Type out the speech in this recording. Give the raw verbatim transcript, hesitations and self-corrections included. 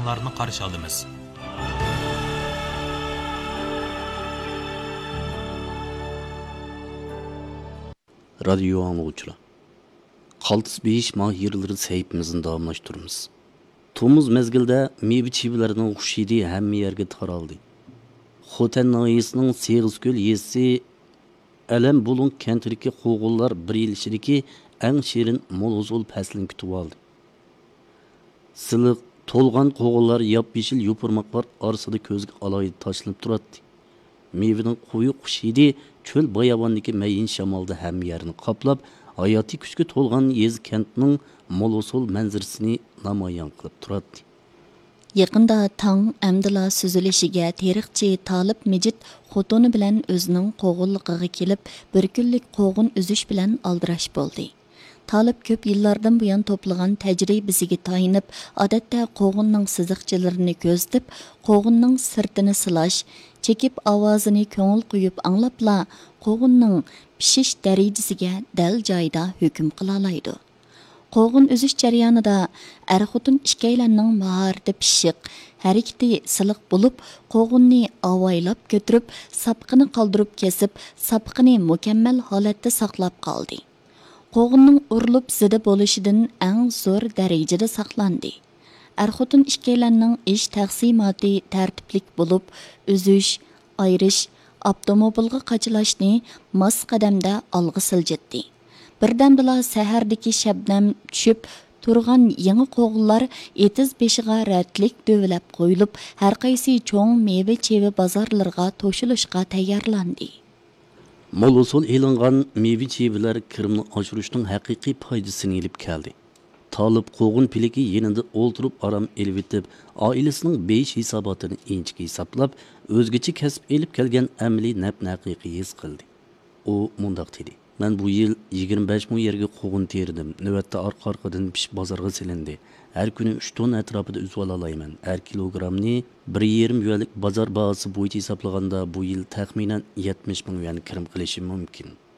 takliflaringlarni qarshi olamiz. Radio anglag'uchilar. Qaltis besh mahirlari saytimizni davomlashtiramiz. Tomuz mezgilda meva chevlarining xushidi hamma yerga taraldi. Xotan noyisining Seg'izko'l yesi alam bulun kentidagi qo'g'onlar bir yil ichidagi eng shirin mo'luzul faslini kutib oldi. Siliq to'lgan qo'g'onlar yop-yeshil yopirmoqlar orasida ko'zga aloyid tashlanib turadi. Mevaning quyuq xushidi cho'l bayabondagi mayin shamolda hamma yerni qoplab, hayotiy kuchga to'lgan yez kentning mo'luzul manzarasini namoyon qilib turadi. Yaqında tang əmdila süzülüşüge tarixçi Talib Mecid xotoni bilan o'zining qo'g'inligiga kelib, bir kunlik qo'g'in uzish bilan aldirash bo'ldi. Talib ko'p yillardan buyon to'plagan tajribasiga tayinib, odatda qo'g'inning siziqchilarini ko'zitib, qo'g'inning sirtini silash, chekib ovozini ko'ngil qo'yib anglabla qo'g'inning pishish darajasiga dal joyida hukm qila oladi. Qo'g'in uzish jarayonida er-xotin ikkalanning mahorati pishiq, harakati siliq bo'lib, qo'g'inni avaylab ko'tarib, sapqini qoldirib kesib, sapqini mukammal holatda saqlab qoldi. Qo'g'inning urilib zida bo'lishidan eng zo'r darajada saqlandi. Er-xotin ikkalanning ish taqsimoti tartiblik bo'lib, uzish, ayrish, avtomobilga qachilashni mos qadamda olg'a siljitdi. Birdamdala sahardagi shabnam tushib turgan yangi qo'g'inlar etiz beshiga ratlik dövlab qo'yilib, har qaysi cho'ng meva cheva bozorlarga to'shilishga tayyorlandi. Mo'luzul e'lingan meva chevalar kirimni oshirishning haqiqiy foydasini olib keldi. Talib qo'g'in piligi yanida o'ltirib aram elib etib, oilasining besh hisobotini inchga hisoblab, o'zgacha kasb elib kelgan amali naf-haqiqiy his qildi. U mundaq dedi: "Men bu yil yigirma besh ming yerga qo'g'in terdim. Navbatda orqa-orqadan pishib bozorga silindi. Har kuni uch ton atrofida uzib olayman. Har kilogramni bir yarim yuanlik bozor bahosi bo'yicha hisoblaganda bu yil taxminan yetmish ming yuan kirim qilishi mumkin."